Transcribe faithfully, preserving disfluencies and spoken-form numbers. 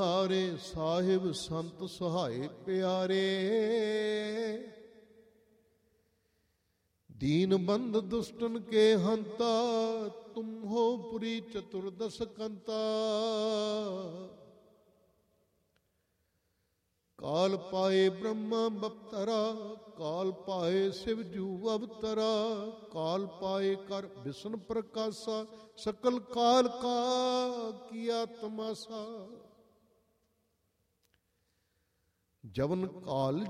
ਹਾਰੇ ਸਾਹਿਬ ਸੰਤ ਸਹਾਏ ਪਿਆਰੇ। दीन बंध दुष्टन के हंता तुम हो पुरी चतुर्दश कंता। काल पाए ब्रह्मा बपतरा काल पाए शिव जू अवतरा। काल पाए कर विष्णु प्रकाशा सकल काल का किया तमाशा। जवन काल